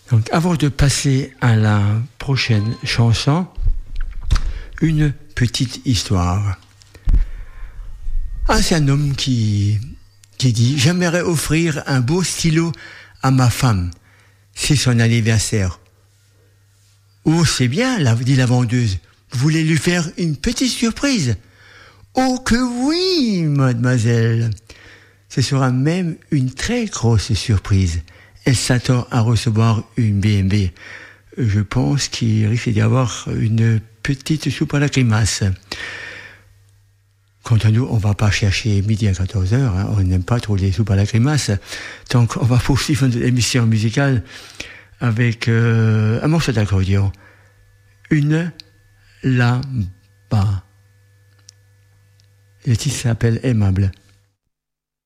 Donc, avant de passer à la prochaine chanson, une petite histoire. Ah, c'est un homme qui dit « J'aimerais offrir un beau stylo à ma femme. C'est son anniversaire. » « Oh, c'est bien, dit la vendeuse. Vous voulez lui faire une petite surprise ? » « Oh que oui, mademoiselle. Ce sera même une très grosse surprise. Elle s'attend à recevoir une BMW. Je pense qu'il risque d'y avoir une petite soupe à la grimace. » Quant à nous, on ne va pas chercher midi à 14h, hein, on n'aime pas trop les soupes à la grimace. Donc on va poursuivre l'émission musicale avec un morceau d'accordéon. Une là-bas. Le titre s'appelle Aimable.